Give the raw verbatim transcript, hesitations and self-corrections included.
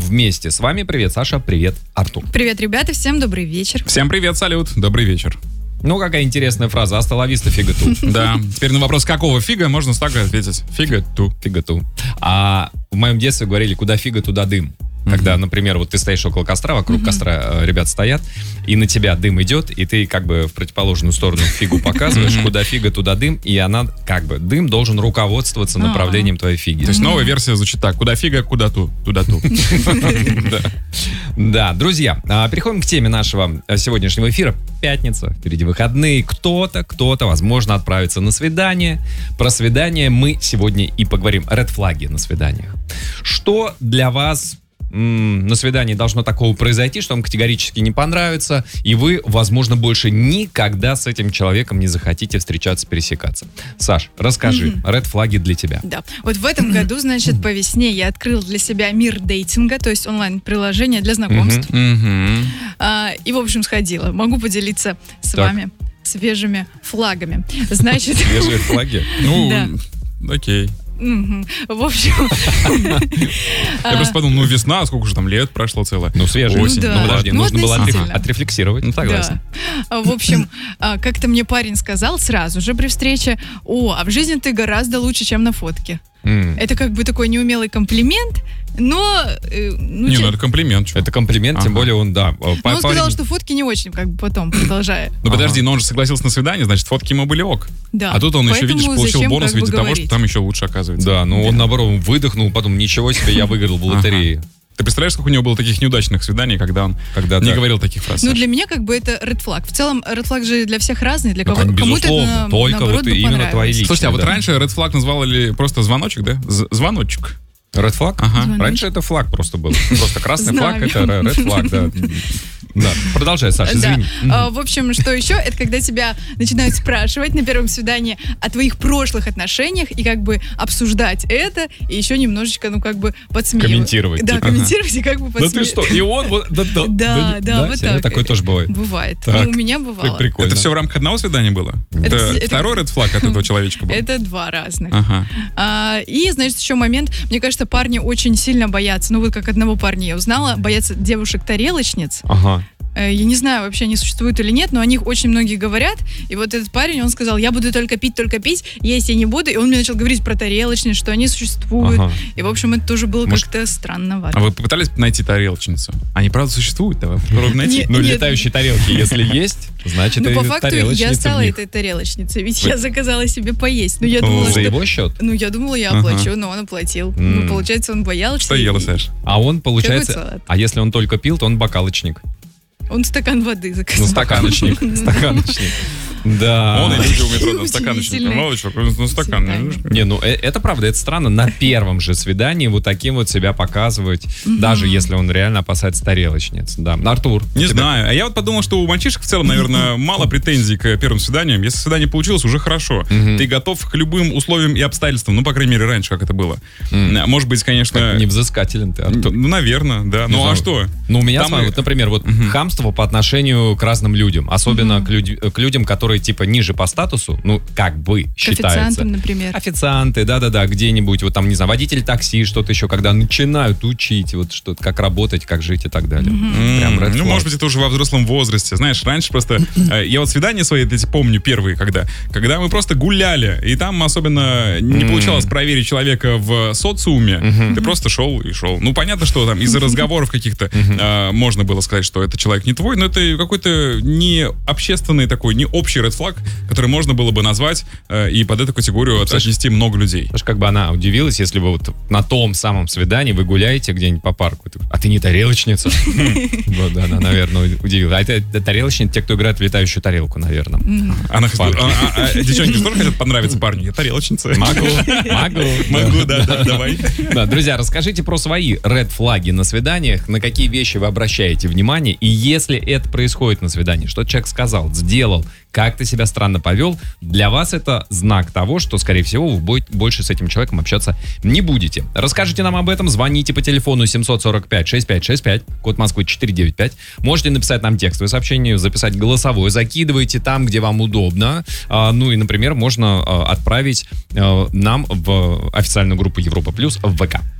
вместе с вами. Привет, Саша, привет, Артур. Привет, ребята, всем добрый вечер. Всем привет, салют, добрый вечер. Ну, какая интересная фраза. Аста ла виста, фига ту. Да, теперь на вопрос, какого фига, можно так ответить. Фига ту. Фига ту. А в моем детстве говорили, куда фига, туда дым. Когда, mm-hmm. например, вот ты стоишь около костра, вокруг mm-hmm. костра э, ребят стоят, и на тебя дым идет, и ты как бы в противоположную сторону фигу показываешь, mm-hmm. куда фига, туда дым, и она как бы, дым должен руководствоваться направлением твоей фиги. То есть новая версия звучит так, куда фига, куда ту, туда ту. Да, друзья, переходим к теме нашего сегодняшнего эфира. Пятница, впереди выходные, кто-то, кто-то, возможно, отправится на свидание. Про свидание мы сегодня и поговорим. Ред-флаги на свиданиях. Что для вас на свидании должно такого произойти, что вам категорически не понравится, и вы, возможно, больше никогда с этим человеком не захотите встречаться, пересекаться. Саш, расскажи, mm-hmm. ред-флаги для тебя. Да, вот в этом году, значит, по весне я открыл для себя мир дейтинга, то есть онлайн-приложение для знакомств. Mm-hmm. А, и, в общем, сходила. Могу поделиться с так. вами свежими флагами. Значит... Свежие флаги? Ну, да. окей. Угу. В общем... Я просто подумал, ну весна, сколько же там лет прошло целое. Ну свежая осень. Ну, да. Ну подожди, ну, нужно было относительно. отрефлексировать. Ну согласен. Да. В общем, как-то мне парень сказал сразу же при встрече: о, а в жизни ты гораздо лучше, чем на фотке. Mm. Это как бы такой неумелый комплимент, но... Э, ну, не, че... ну это комплимент. Что? Это комплимент, ага. Тем более он, да. Но он сказал, что фотки не очень, как бы потом, продолжая. Ну подожди, но он же согласился на свидание, значит, фотки ему были ок. Да. А тут он еще, Поэтому видишь, получил зачем, бонус в виде того, говорить? что там еще лучше оказывается. Да, ну да. Он наоборот выдохнул, потом ничего себе, я выиграл в лотерее. Ага. Ты представляешь, сколько у него было таких неудачных свиданий, когда он когда не так. говорил таких фраз? Ну, для меня как бы это ред флаг. В целом, ред флаг же для всех разный, для ну, кого, кому-то это, на, только наоборот, вот именно твои личные. Слушайте, а вот да. раньше ред флаг называли просто звоночек, да? З- звоночек. Ред флаг? Ага. Раньше это флаг просто был. Просто красный флаг, это ред флаг, да. Да, продолжай, Саша, извини. Да. А, в общем, что еще, это когда тебя начинают спрашивать на первом свидании о твоих прошлых отношениях и как бы обсуждать это, и еще немножечко, ну, как бы подсмеивать. Комментировать. Да, типа. комментировать и как бы подсмеивать. Да ты что, и он вот... Да, да, да, да, вот так. Такое тоже бывает. Бывает. Так. Ну, у меня бывало. Так прикольно. Это все в рамках одного свидания было? Это, это, это второй ред флаг от этого человечка был? Это два разных. Ага. А, и, значит, еще момент, мне кажется, парни очень сильно боятся, ну вот как одного парня я узнала, боятся девушек-тарелочниц. Ага. Я не знаю, вообще они существуют или нет, но о них очень многие говорят. И вот этот парень, он сказал: я буду только пить, только пить, есть я не буду. И он мне начал говорить про тарелочниц, что они существуют. Ага. И, в общем, это тоже было Может... как-то странновато. А вы попытались найти тарелочницу? Они, правда, существуют? Давай попробуем найти. Ну, летающие тарелки, если есть, значит, ну, это по факту я стала этой тарелочницей, ведь я заказала себе поесть. Ну, я думала, За его счет? Ну, я думала, я оплачу, но он оплатил. Ну, получается, он боялся. Что ела, Саш? А он, получается... А если он только пил, то он бокалочник. Он стакан воды заказал. Ну, стаканочник. Стаканочник. Да. Он и люди у метро, на стаканочник. Молодчик, на стакан. Не, ну это правда, это странно. На первом же свидании вот таким вот себя показывать, даже если он реально опасается тарелочниц. Да. Артур. Не знаю. А я вот подумал, что у мальчишек в целом, наверное, мало претензий к первым свиданиям. Если свидание получилось, уже хорошо. Ты готов к любым условиям и обстоятельствам. Ну, по крайней мере, раньше, как это было. Может быть, конечно... Невзыскателен ты, Артур. Ну, наверное, да. Ну, а что? Ну, у меня, вот, например, вот хамство по отношению к разным людям. Особенно к людям, которые типа ниже по статусу, ну, как бы считается. Официантам, например. Официанты, да-да-да, где-нибудь, вот там, не знаю, водитель такси, что-то еще, когда начинают учить, вот что-то, как работать, как жить и так далее. Mm-hmm. Прям red flag. Ну, может быть, это уже во взрослом возрасте. Знаешь, раньше просто, я вот свидания свои, эти помню, первые, когда, когда мы просто гуляли, и там особенно не mm-hmm. получалось проверить человека в социуме, mm-hmm. ты просто шел и шел. Ну, понятно, что там из-за разговоров каких-то mm-hmm. а, можно было сказать, что это человек не твой, но это какой-то не общественный такой, не общий red flag, который можно было бы назвать э, и под эту категорию отнести много людей. Потому что как бы она удивилась, если вы вот на том самом свидании вы гуляете где-нибудь по парку, а ты не тарелочница? Вот, да, она, наверное, удивилась. А это тарелочницы, те, кто играет в летающую тарелку, наверное. Девчонки тоже хотят понравиться парню? Я тарелочница. Могу, могу. Могу, да, да, давай. Друзья, расскажите про свои ред-флаги на свиданиях, на какие вещи вы обращаете внимание, и если это происходит на свидании, что человек сказал, сделал, как ты себя странно повел, для вас это знак того, что, скорее всего, вы больше с этим человеком общаться не будете. Расскажите нам об этом, звоните по телефону семь сорок пять шестьдесят пять шестьдесят пять, код Москвы четыреста девяносто пять. Можете написать нам текстовое сообщение, записать голосовое, закидывайте там, где вам удобно. А, ну и, например, можно а, отправить а, нам в официальную группу Европа Плюс в ВК.